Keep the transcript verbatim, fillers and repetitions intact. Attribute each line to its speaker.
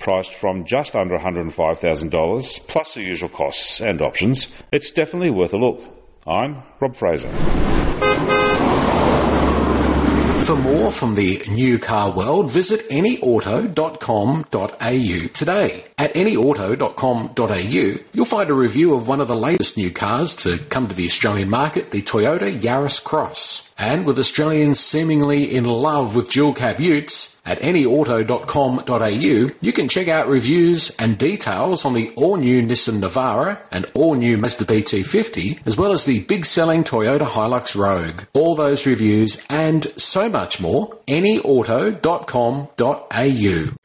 Speaker 1: priced from just under one hundred five thousand dollars, plus the usual costs and options, it's definitely worth a look. I'm Rob Fraser.
Speaker 2: For more from the new car world, visit any auto dot com dot a u today. At any auto dot com dot a u, you'll find a review of one of the latest new cars to come to the Australian market, the Toyota Yaris Cross. And with Australians seemingly in love with dual cab utes, at any auto dot com dot a u, you can check out reviews and details on the all-new Nissan Navara and all-new Mazda B T fifty, as well as the big-selling Toyota Hilux Rogue. All those reviews and so much more, any auto dot com dot a u.